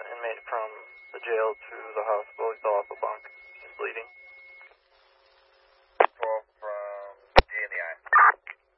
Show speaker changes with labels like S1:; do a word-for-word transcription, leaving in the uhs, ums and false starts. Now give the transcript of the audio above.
S1: inmate from the jail to the hospital. He fell off a bunk.